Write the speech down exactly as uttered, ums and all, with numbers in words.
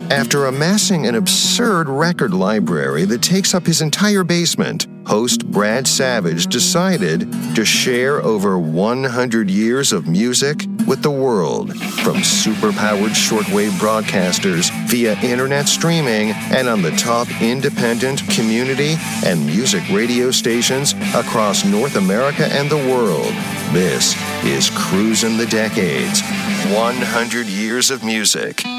After amassing an absurd record library that takes up his entire basement, host Brad Savage decided to share over one hundred years of music with the world, from super-powered shortwave broadcasters via internet streaming and on the top independent, community, and music radio stations across North America and the world. This is Cruisin' the Decades, one hundred years of music.